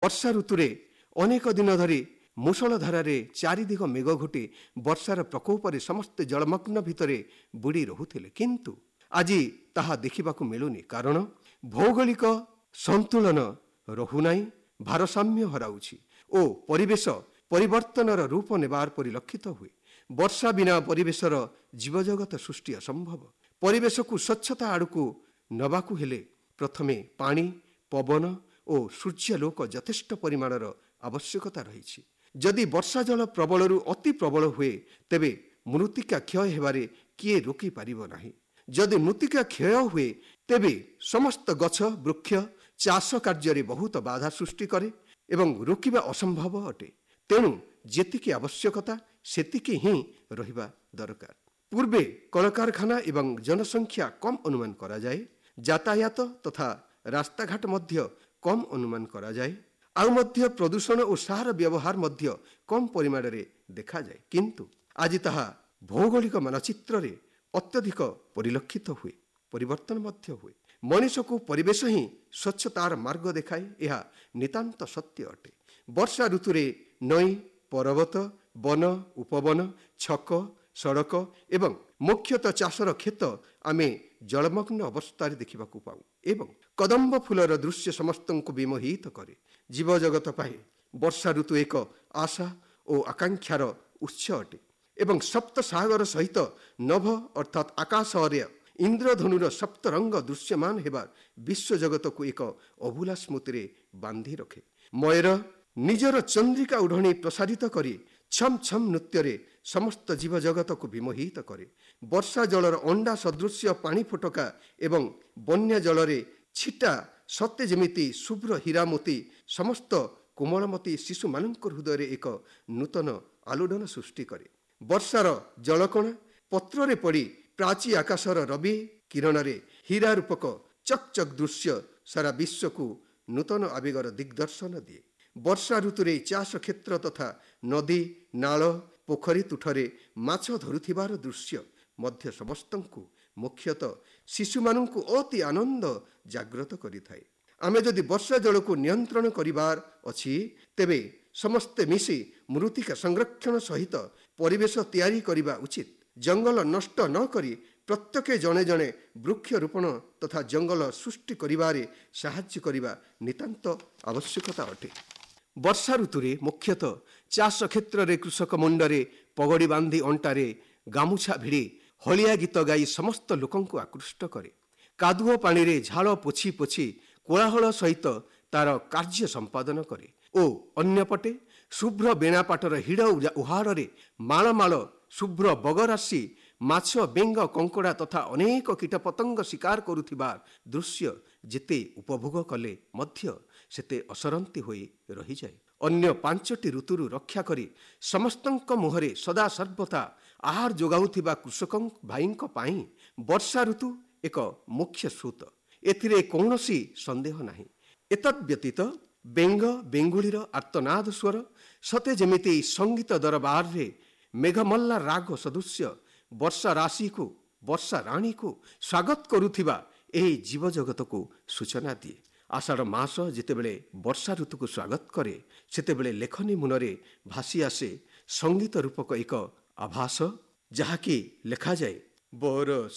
ବର୍ଷା ଋତୁରେ ଅନେକ ଦିନ ଧରି ମୂଷଳ ଧାରାରେ ଚାରିଦିଗ ମେଘ ଘୋଟି ବର୍ଷାର ପ୍ରକୋପରେ ସମସ୍ତେ ଜଳମଗ୍ନ ଭିତରେ ବୁଡ଼ି ରହୁଥିଲେ। କିନ୍ତୁ ଆଜି ତାହା ଦେଖିବାକୁ ମିଳୁନି, କାରଣ ଭୌଗୋଳିକ ସନ୍ତୁଳନ ରହୁନାହିଁ, ଭାରସାମ୍ୟ ହରାଉଛି ଓ ପରିବେଶ ପରିବର୍ତ୍ତନର ରୂପ ନେବାର ପରିଲକ୍ଷିତ ହୁଏ। ବର୍ଷା ବିନା ପରିବେଶର ଜୀବଜଗତ ସୃଷ୍ଟି ଅସମ୍ଭବ। ପରିବେଶକୁ ସ୍ୱଚ୍ଛତା ଆଡ଼କୁ ନେବାକୁ ହେଲେ ପ୍ରଥମେ ପାଣି, ପବନ ଓ ସୂର୍ଯ୍ୟାଲୋକ ଯଥେଷ୍ଟ ପରିମାଣର ଆବଶ୍ୟକତା ରହିଛି। ଯଦି ବର୍ଷା ଜଳ ପ୍ରବଳରୁ ଅତି ପ୍ରବଳ ହୁଏ, ତେବେ ମୃତ୍ତିକା କ୍ଷୟ ହେବାରେ କିଏ ରୋକିପାରିବ ନାହିଁ। ଯଦି ମୃତ୍ତିକା କ୍ଷୟ ହୁଏ, ତେବେ ସମସ୍ତ ଗଛ ବୃକ୍ଷ ଚାଷ କାର୍ଯ୍ୟରେ ବହୁତ ବାଧା ସୃଷ୍ଟି କରେ ଏବଂ ରୋକିବା ଅସମ୍ଭବ ଅଟେ। ତେଣୁ ଯେତିକି ଆବଶ୍ୟକତା ସେତିକି ହିଁ ରହିବା ଦରକାର। ପୂର୍ବେ କଳକାରଖାନା ଏବଂ ଜନସଂଖ୍ୟା କମ୍ ଅନୁମାନ କରାଯାଏ। ଯାତାୟାତ ତଥା ରାସ୍ତାଘାଟ ମଧ୍ୟ କମ୍ ଅନୁମାନ କରାଯାଏ। ଆଉ ମଧ୍ୟ ପ୍ରଦୂଷଣ ଓ ସାର ବ୍ୟବହାର ମଧ୍ୟ କମ୍ ପରିମାଣରେ ଦେଖାଯାଏ। କିନ୍ତୁ ଆଜି ତାହା ଭୌଗୋଳିକ ମାନଚିତ୍ରରେ ଅତ୍ୟଧିକ ପରିଲକ୍ଷିତ ହୁଏ, ପରିବର୍ତ୍ତନ ମଧ୍ୟ ହୁଏ। ମଣିଷକୁ ପରିବେଶ ହିଁ ସ୍ୱଚ୍ଛତାର ମାର୍ଗ ଦେଖାଏ, ଏହା ନିତାନ୍ତ ସତ୍ୟ ଅଟେ। ବର୍ଷା ଋତୁରେ ନଈ, ପର୍ବତ, ବନ, ଉପବନ, ଛକ, ସଡ଼କ ଏବଂ ମୁଖ୍ୟତଃ ଚାଷର କ୍ଷେତ ଆମେ ଜଳମଗ୍ନ ଅବସ୍ଥାରେ ଦେଖିବାକୁ ପାଉ ଏବଂ କଦମ୍ବ ଫୁଲର ଦୃଶ୍ୟ ସମସ୍ତଙ୍କୁ ବିମୋହିତ କରେ। ଜୀବଜଗତ ପାଇଁ ବର୍ଷା ଋତୁ ଏକ ଆଶା ଓ ଆକାଂକ୍ଷାର ଉତ୍ସ ଅଟେ ଏବଂ ସପ୍ତ ସାଗର ସହିତ ନଭ ଅର୍ଥାତ୍ ଆକାଶରେ ଇନ୍ଦ୍ରଧନୁର ସପ୍ତ ରଙ୍ଗ ଦୃଶ୍ୟମାନ ହେବା ବିଶ୍ୱଜଗତକୁ ଏକ ଅଭୁଲା ସ୍ମୃତିରେ ବାନ୍ଧି ରଖେ। ମୟୂର ନିଜର ଚନ୍ଦ୍ରିକା ଉଢ଼ଣି ପ୍ରସାରିତ କରି ଛମ୍ ଛମ୍ ନୃତ୍ୟରେ ସମସ୍ତ ଜୀବଜଗତକୁ ବିମୋହିତ କରେ। ବର୍ଷା ଜଳର ଅଣ୍ଡା ସଦୃଶ୍ୟ ପାଣି ଫୋଟକା ଏବଂ ବନ୍ୟା ଜଳରେ ଛିଟା ସତେ ଯେମିତି ଶୁଭ୍ର ହୀରାମୋତି ସମସ୍ତ କୋମଳମତି ଶିଶୁମାନଙ୍କ ହୃଦୟରେ ଏକ ନୂତନ ଆଲୋଡ଼ନ ସୃଷ୍ଟି କରେ। ବର୍ଷାର ଜଳକଣା ପତ୍ରରେ ପଡ଼ି ପ୍ରାଚୀ ଆକାଶର ରବି କିରଣରେ ହୀରା ରୂପକ ଚକ୍ ଚକ୍ ଦୃଶ୍ୟ ସାରା ବିଶ୍ୱକୁ ନୂତନ ଆବେଗର ଦିଗ୍ଦର୍ଶନ ଦିଏ। ବର୍ଷା ଋତୁରେ ଚାଷ କ୍ଷେତ୍ର ତଥା ନଦୀ, ନାଳ, ପୋଖରୀ ତୁଠରେ ମାଛ ଧରୁଥିବାର ଦୃଶ୍ୟ ମଧ୍ୟ ସମସ୍ତଙ୍କୁ, ମୁଖ୍ୟତଃ ଶିଶୁମାନଙ୍କୁ ଅତି ଆନନ୍ଦ ଜାଗ୍ରତ କରିଥାଏ। ଆମେ ଯଦି ବର୍ଷା ଜଳକୁ ନିୟନ୍ତ୍ରଣ କରିବାର ଅଛି, ତେବେ ସମସ୍ତେ ମିଶି ମୃତ୍ତିକା ସଂରକ୍ଷଣ ସହିତ ପରିବେଶ ତିଆରି କରିବା ଉଚିତ। ଜଙ୍ଗଲ ନଷ୍ଟ ନ କରି ପ୍ରତ୍ୟେକ ଜଣେ ଜଣେ ବୃକ୍ଷରୋପଣ ତଥା ଜଙ୍ଗଲ ସୃଷ୍ଟି କରିବାରେ ସାହାଯ୍ୟ କରିବା ନିତାନ୍ତ ଆବଶ୍ୟକତା ଅଟେ। ବର୍ଷା ଋତୁରେ ମୁଖ୍ୟତଃ ଚାଷ କ୍ଷେତ୍ରରେ କୃଷକ ମୁଣ୍ଡରେ ପଗଡ଼ି ବାନ୍ଧି ଅଣ୍ଟାରେ ଗାମୁଛା ଭିଡ଼ି ହଳିଆ ଗୀତ ଗାଇ ସମସ୍ତ ଲୋକଙ୍କୁ ଆକୃଷ୍ଟ କରେ। କାଦୁଅ ପାଣିରେ ଝାଳ ପୋଛି ପୋଛି କୋଳାହଳ ସହିତ ତାର କାର୍ଯ୍ୟ ସମ୍ପାଦନ କରେ ଓ ଅନ୍ୟପଟେ ଶୁଭ୍ର ବେଣାପାଟର ହିଡ଼ ଉହାଡ଼ରେ ମାଳ ମାଳ ଶୁଭ୍ର ବଗରାଶି ମାଛ, ବେଙ୍ଗ, କଙ୍କଡ଼ା ତଥା ଅନେକ କୀଟପତଙ୍ଗ ଶିକାର କରୁଥିବା ଦୃଶ୍ୟ ଯେତେ ଉପଭୋଗ କଲେ ମଧ୍ୟ ସେତେ ଅସରନ୍ତି ହୋଇ ରହିଯାଏ। ଅନ୍ୟ ପାଞ୍ଚଟି ଋତୁରୁ ରକ୍ଷା କରି ସମସ୍ତଙ୍କ ମୁହଁରେ ସଦାସର୍ବଦା ଆହାର ଯୋଗାଉଥିବା କୃଷକ ଭାଇଙ୍କ ପାଇଁ ବର୍ଷା ଋତୁ ଏକ ମୁଖ୍ୟ ସ୍ରୋତ, ଏଥିରେ କୌଣସି ସନ୍ଦେହ ନାହିଁ। ଏତଦ୍ବ୍ୟତୀତ ବେଙ୍ଗ ବେଙ୍ଗୁଳିର ଆର୍ତ୍ତନାଦ ସ୍ୱର ସତେ ଯେମିତି ସଙ୍ଗୀତ ଦରବାରରେ ମେଘମଲ୍ଲା ରାଗ ସଦୃଶ୍ୟ ବର୍ଷା ରାଶିକୁ, ବର୍ଷା ରାଣୀକୁ ସ୍ୱାଗତ କରୁଥିବା ଏହି ଜୀବଜଗତକୁ ସୂଚନା ଦିଏ। ଆଷାଢ଼ ମାସ ଯେତେବେଳେ ବର୍ଷା ଋତୁକୁ ସ୍ୱାଗତ କରେ, ସେତେବେଳେ ଲେଖନୀ ମୁନରେ ଭାସି ଆସେ ସଙ୍ଗୀତ ରୂପକ ଏକ ଆଭାସ, ଯାହାକି ଲେଖାଯାଏ, ବରଷ